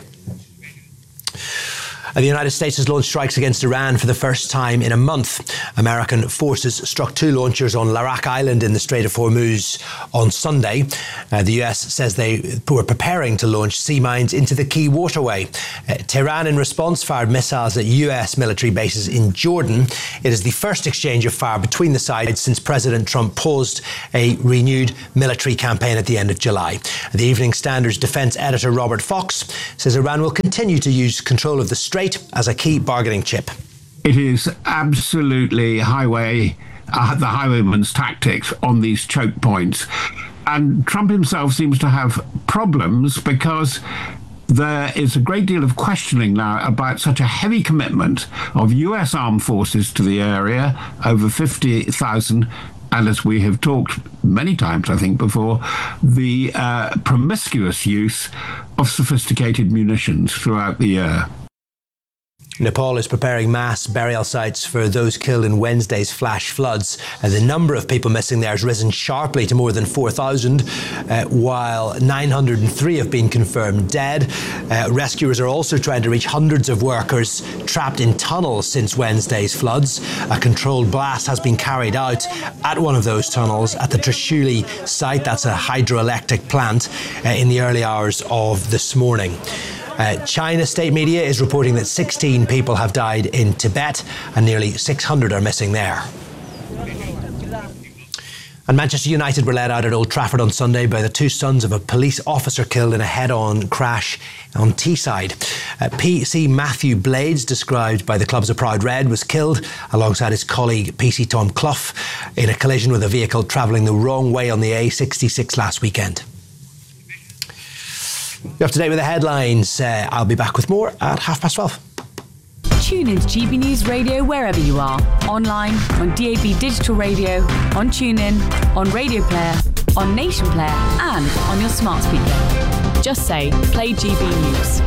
The United States has launched strikes against Iran for the first time in a month. American forces struck 2 launchers on Larak Island in the Strait of Hormuz on Sunday. The US says they were preparing to launch sea mines into the key waterway. Tehran, in response, fired missiles at US military bases in Jordan. It is the first exchange of fire between the sides since President Trump paused a renewed military campaign at the end of July. The Evening Standard's defense editor Robert Fox says Iran will continue to use control of the strait as a key bargaining chip. It is absolutely the highwayman's tactics on these choke points. And Trump himself seems to have problems because there is a great deal of questioning now about such a heavy commitment of US armed forces to the area, over 50,000, and as we have talked many times, I think, before, the promiscuous use of sophisticated munitions throughout the year. Nepal is preparing mass burial sites for those killed in Wednesday's flash floods. The number of people missing there has risen sharply to more than 4,000, while 903 have been confirmed dead. Rescuers are also trying to reach hundreds of workers trapped in tunnels since Wednesday's floods. A controlled blast has been carried out at one of those tunnels at the Trishuli site. That's a hydroelectric plant in the early hours of this morning. China state media is reporting that 16 people have died in Tibet and nearly 600 are missing there. And Manchester United were let out at Old Trafford on Sunday by the 2 sons of a police officer killed in a head-on crash on Teesside. PC Matthew Blades, described by the club as a proud red, was killed alongside his colleague PC Tom Clough in a collision with a vehicle travelling the wrong way on the A66 last weekend. You're up to date with the headlines. I'll be back with more at 12:30. Tune in to GB News Radio wherever you are. Online, on DAB Digital Radio, on TuneIn, on Radio Player, on Nation Player, and on your smart speaker. Just say, play GB News.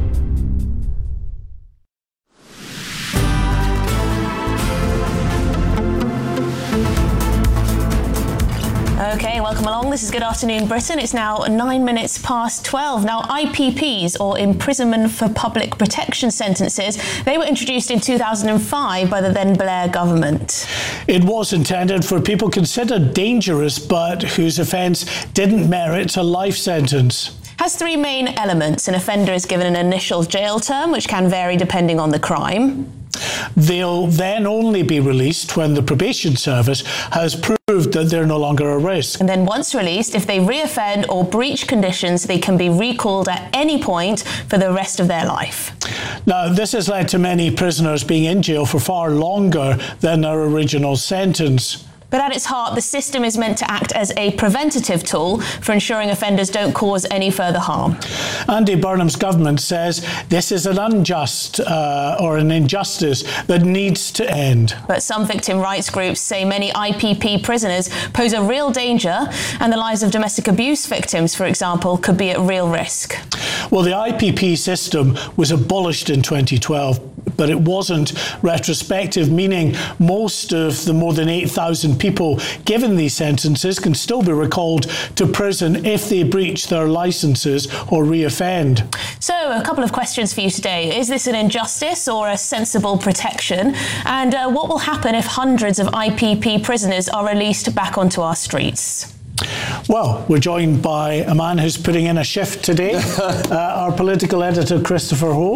OK, welcome along. This is Good Afternoon Britain. It's now 9 minutes past 12. Now, IPPs, or Imprisonment for Public Protection sentences, they were introduced in 2005 by the then Blair government. It was intended for people considered dangerous but whose offence didn't merit a life sentence. Has 3 main elements. An offender is given an initial jail term, which can vary depending on the crime. They'll then only be released when the probation service has proved that they're no longer a risk. And then once released, if they reoffend or breach conditions, they can be recalled at any point for the rest of their life. Now, this has led to many prisoners being in jail for far longer than their original sentence. But at its heart, the system is meant to act as a preventative tool for ensuring offenders don't cause any further harm. Andy Burnham's government says this is an unjust or an injustice that needs to end. But some victim rights groups say many IPP prisoners pose a real danger, and the lives of domestic abuse victims, for example, could be at real risk. Well, the IPP system was abolished in 2012, but it wasn't retrospective, meaning most of the more than 8,000 people given these sentences can still be recalled to prison if they breach their licences or reoffend. So, a couple of questions for you today. Is this an injustice or a sensible protection? And what will happen if hundreds of IPP prisoners are released back onto our streets? Well, we're joined by a man who's putting in a shift today, our political editor, Christopher Hope.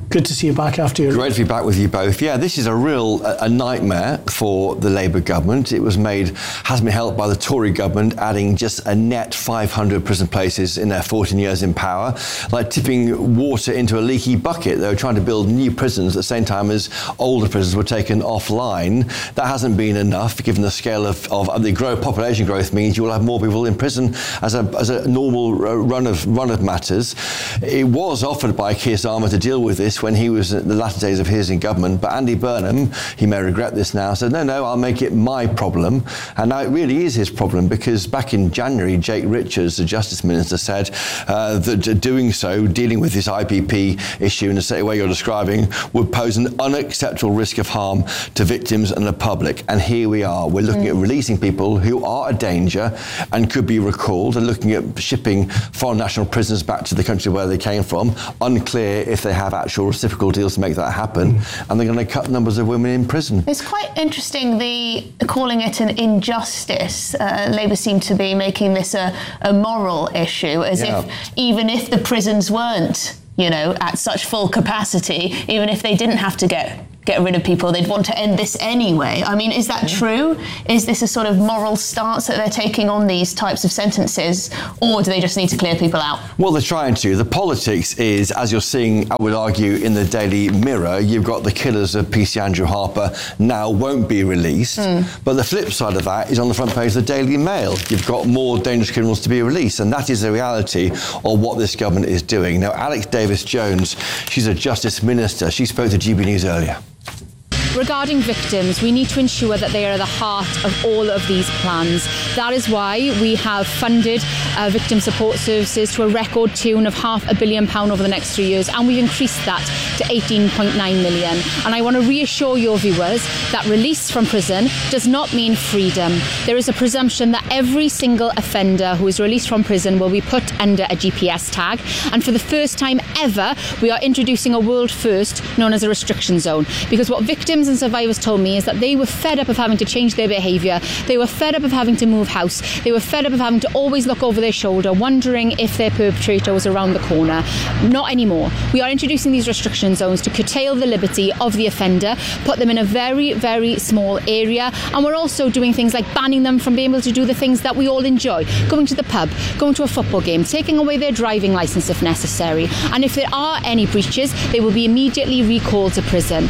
Good to see you back after your... Great to be back with you both. Yeah, this is a real nightmare for the Labour government. It has been helped by the Tory government adding just a net 500 prison places in their 14 years in power, like tipping water into a leaky bucket. They were trying to build new prisons at the same time as older prisons were taken offline. That hasn't been enough, given the scale of the population growth means you will have more people in prison as a normal run of matters. It was offered by Keir Starmer to deal with this when he was in the latter days of his in government, but Andy Burnham, he may regret this now, said, no, I'll make it my problem. And now it really is his problem, because back in January, Jake Richards, the Justice Minister, said that doing so, dealing with this IPP issue in the same way you're describing, would pose an unacceptable risk of harm to victims and the public. And here we are. We're looking at releasing people who are a danger and could be recalled, and looking at shipping foreign national prisoners back to the country where they came from. Unclear if they have actual reciprocal deals to make that happen, and they're going to cut numbers of women in prison. It's quite interesting, calling it an injustice. Labour seem to be making this a moral issue, as if even if the prisons weren't, at such full capacity, even if they didn't have to get rid of people, they'd want to end this anyway. I mean, is that true? Is this a sort of moral stance that they're taking on these types of sentences, or do they just need to clear people out? Well, they're trying to. The politics is, as you're seeing, I would argue, in the Daily Mirror, you've got the killers of PC Andrew Harper now won't be released, but the flip side of that is on the front page of the Daily Mail. You've got more dangerous criminals to be released, and that is the reality of what this government is doing. Now, Alex Davis-Jones, she's a Justice Minister. She spoke to GB News earlier. Regarding victims, we need to ensure that they are at the heart of all of these plans. That is why we have funded victim support services to a record tune of £500 million over the next 3 years, and we've increased that to 18.9 million. And I want to reassure your viewers that release from prison does not mean freedom. There is a presumption that every single offender who is released from prison will be put under a GPS tag, and for the first time ever, we are introducing a world first known as a restriction zone, because what victims and survivors told me is that they were fed up of having to change their behaviour, they were fed up of having to move house, they were fed up of having to always look over their shoulder, wondering if their perpetrator was around the corner. Not anymore. We are introducing these restriction zones to curtail the liberty of the offender, put them in a very, very small area, and we're also doing things like banning them from being able to do the things that we all enjoy, going to the pub, going to a football game, taking away their driving licence if necessary, and if there are any breaches, they will be immediately recalled to prison.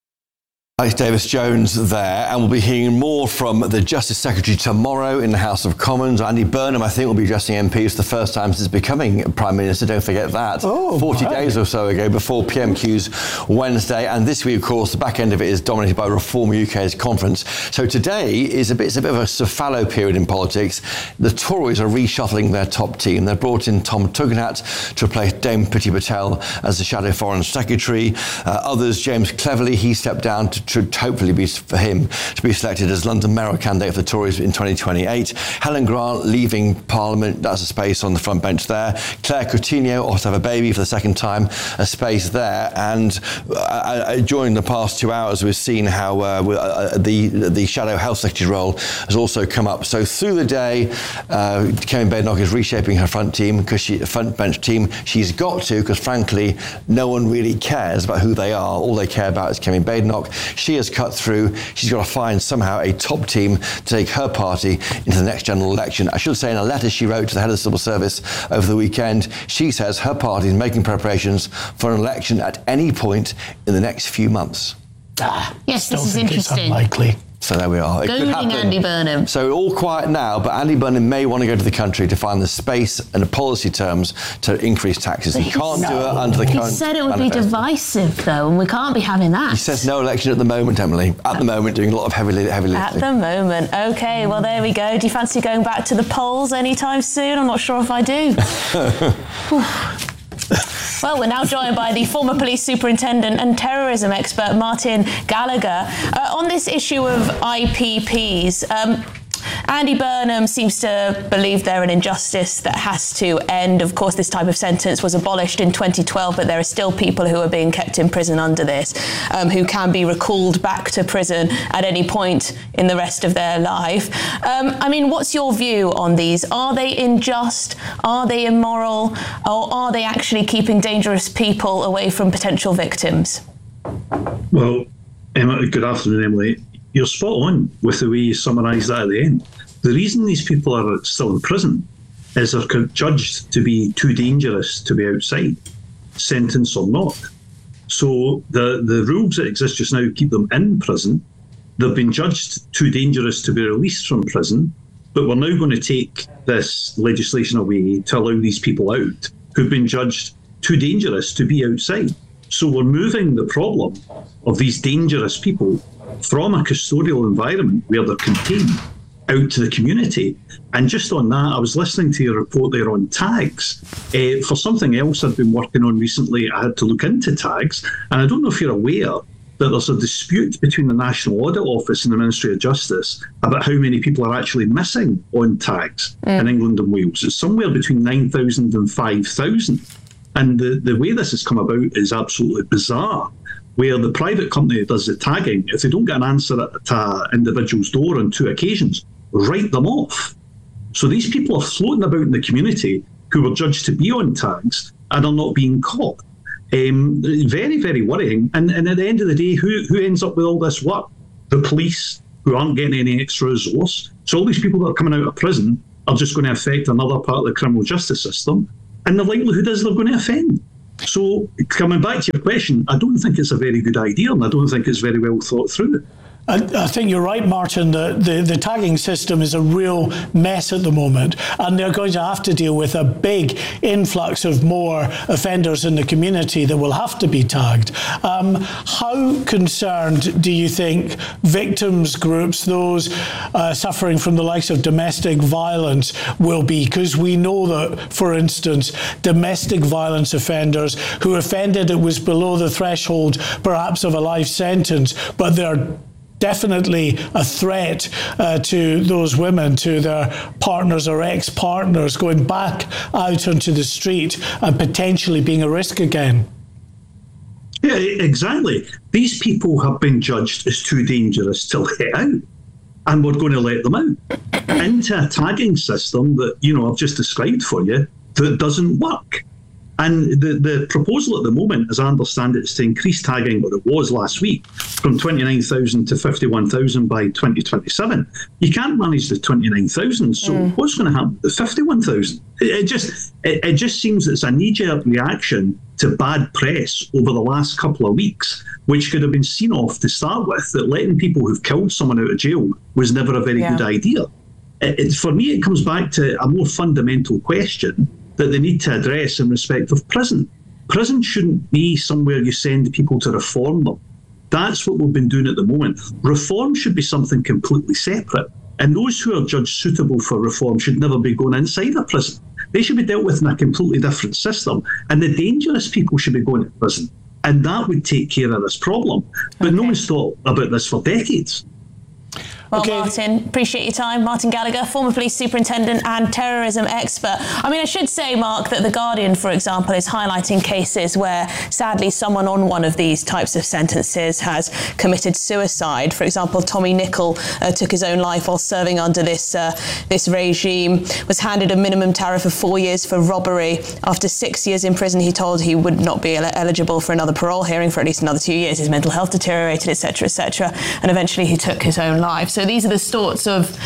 Alex Davis-Jones there, and we'll be hearing more from the Justice Secretary tomorrow in the House of Commons. Andy Burnham, I think, will be addressing MPs for the first time since becoming Prime Minister. Don't forget that. 40 days or so ago, before PMQ's Wednesday. And this week, of course, the back end of it is dominated by Reform UK's conference. So today is a bit of a fallow period in politics. The Tories are reshuffling their top team. They've brought in Tom Tugendhat to replace Dame Priti Patel as the Shadow Foreign Secretary. Others, James Cleverly, he stepped down to hopefully be for him to be selected as London mayoral candidate for the Tories in 2028. Helen Grant leaving Parliament, that's a space on the front bench there. Claire Coutinho ought to have a baby for the second time, a space there. And during the past 2 hours, we've seen how the Shadow Health Secretary role has also come up. So through the day, Kevin Badenoch is reshaping her front bench team. She's got to, because frankly, no one really cares about who they are. All they care about is Kevin Badenoch. She has cut through. She's got to find somehow a top team to take her party into the next general election. I should say, in a letter she wrote to the head of the civil service over the weekend, she says her party is making preparations for an election at any point in the next few months. Yes, this is interesting. It's unlikely. So there we are. It could happen. Andy Burnham. So all quiet now, but Andy Burnham may want to go to the country to find the space and the policy terms to increase taxes. He can't do it under the current. He said it would be divisive, though, and we can't be having that. He says no election at the moment, Emily. At the moment, doing a lot of heavy lifting. At the moment. OK, well, there we go. Do you fancy going back to the polls anytime soon? I'm not sure if I do. Well, we're now joined by the former police superintendent and terrorism expert, Martin Gallagher. On this issue of IPPs, Andy Burnham seems to believe they're an injustice that has to end. Of course, this type of sentence was abolished in 2012, but there are still people who are being kept in prison under this, who can be recalled back to prison at any point in the rest of their life. I mean, what's your view on these? Are they unjust? Are they immoral? Or are they actually keeping dangerous people away from potential victims? Well, Emma, good afternoon, Emily. You're spot on with the way you summarised that at the end. The reason these people are still in prison is they're judged to be too dangerous to be outside, sentence or not. So the rules that exist just now keep them in prison. They've been judged too dangerous to be released from prison, but we're now going to take this legislation away to allow these people out who've been judged too dangerous to be outside. So we're moving the problem of these dangerous people from a custodial environment where they're contained out to the community. And just on that, I was listening to your report there on tags. For something else I've been working on recently, I had to look into tags. And I don't know if you're aware that there's a dispute between the National Audit Office and the Ministry of Justice about how many people are actually missing on tags in England and Wales. It's somewhere between 9,000 and 5,000. And the way this has come about is absolutely bizarre, where the private company that does the tagging, if they don't get an answer at an individual's door on 2 occasions, write them off. So these people are floating about in the community who were judged to be on tags and are not being caught. Very, very worrying. And at the end of the day, who ends up with all this work? The police, who aren't getting any extra resource. So all these people that are coming out of prison are just going to affect another part of the criminal justice system. And the likelihood is they're going to offend. So coming back to your question, I don't think it's a very good idea, and I don't think it's very well thought through. I think you're right, Martin. The tagging system is a real mess at the moment, and they're going to have to deal with a big influx of more offenders in the community that will have to be tagged. How concerned do you think victims groups, those suffering from the likes of domestic violence, will be? Because we know that, for instance, domestic violence offenders who offended, it was below the threshold perhaps of a life sentence, but they're definitely a threat to those women, to their partners or ex-partners, going back out onto the street and potentially being a risk again. Yeah, exactly. These people have been judged as too dangerous to let out, and we're going to let them out into a tagging system that, I've just described for you, that doesn't work. And the proposal at the moment, as I understand it, is to increase tagging, what it was last week, from 29,000 to 51,000 by 2027. You can't manage the 29,000, so what's going to happen to the 51,000? It just seems it's a knee-jerk reaction to bad press over the last couple of weeks, which could have been seen off to start with, that letting people who've killed someone out of jail was never a very good idea. For me, it comes back to a more fundamental question that they need to address in respect of prison. Prison shouldn't be somewhere you send people to reform them. That's what we've been doing at the moment. Reform should be something completely separate. And those who are judged suitable for reform should never be going inside a prison. They should be dealt with in a completely different system. And the dangerous people should be going to prison. And that would take care of this problem. But no one's thought about this for decades. Well, Martin, appreciate your time. Martin Gallagher, former police superintendent and terrorism expert. I mean, I should say, Mark, that The Guardian, for example, is highlighting cases where, sadly, someone on one of these types of sentences has committed suicide. For example, Tommy Nicol took his own life while serving under this regime, was handed a minimum tariff of 4 years for robbery. After 6 years in prison, he told he would not be eligible for another parole hearing for at least another 2 years. His mental health deteriorated, etc., etc., and eventually he took his own life. So these are the sorts of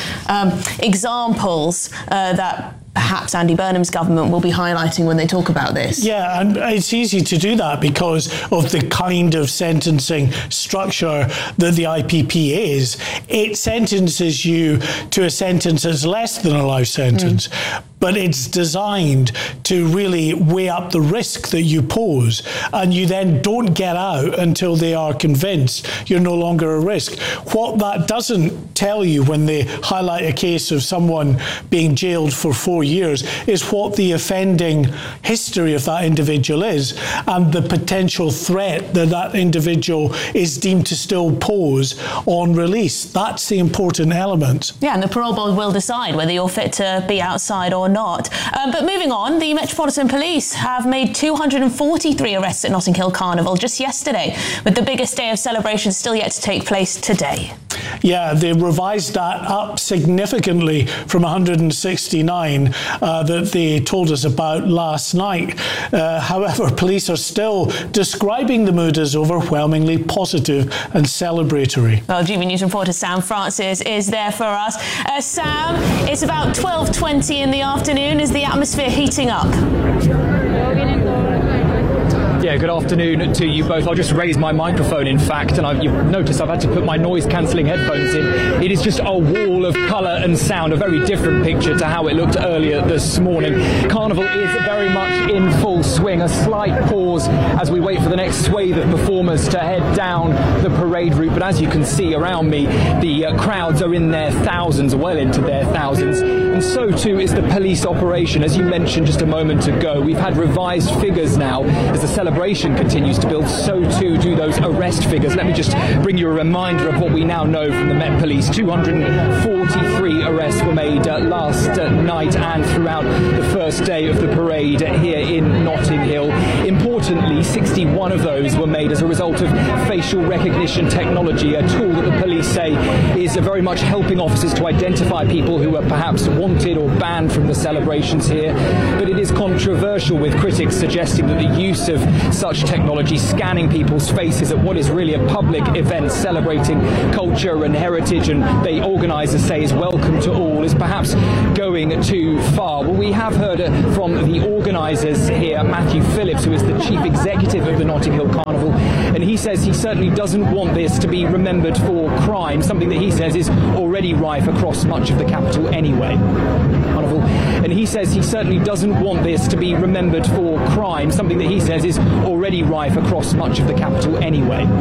examples that perhaps Andy Burnham's government will be highlighting when they talk about this. Yeah, and it's easy to do that because of the kind of sentencing structure that the IPP is. It sentences you to a sentence that's less than a life sentence. but it's designed to really weigh up the risk that you pose, and you then don't get out until they are convinced you're no longer a risk. What that doesn't tell you when they highlight a case of someone being jailed for 4 years is what the offending history of that individual is, and the potential threat that that individual is deemed to still pose on release. That's the important element. Yeah, and the parole board will decide whether you're fit to be outside or not. But moving on, the Metropolitan Police have made 243 arrests at Notting Hill Carnival just yesterday, with the biggest day of celebration still yet to take place today. Yeah, they revised that up significantly from 169 that they told us about last night. However, police are still describing the mood as overwhelmingly positive and celebratory. Well, GB News reporter Sam Francis is there for us. Sam, it's about 12:20 in the afternoon. Is the atmosphere heating up? Yeah, good afternoon to you both. I'll just raise my microphone, in fact, and you've noticed I've had to put my noise-cancelling headphones in. It is just a wall of colour and sound, a very different picture to how it looked earlier this morning. Carnival is very much in full swing. A slight pause as we wait for the next swathe of performers to head down the parade route. But as you can see around me, the crowds are in their thousands, well into their thousands. And so too is the police operation. As you mentioned just a moment ago, we've had revised figures now as the celebration continues to build. So too do those arrest figures. Let me just bring you a reminder of what we now know from the Met Police. 243 arrests were made last night and throughout the first day of the parade here in Notting Hill. Importantly, 61 of those were made as a result of facial recognition technology, a tool that the police say is very much helping officers to identify people who are perhaps wanted or banned from the celebrations here. But it is controversial, with critics suggesting that the use of such technology, scanning people's faces at what is really a public event celebrating culture and heritage, and the organisers say is welcome to all, is perhaps going too far. Well, we have heard from the organisers here, Matthew Phillips, who is the chief executive of the Notting Hill Carnival, and he says he certainly doesn't want this to be remembered for crime, something that he says is already rife across much of the capital anyway. Carnival. And he says he certainly doesn't want this to be remembered for crime, something that he says is already rife across much of the capital anyway.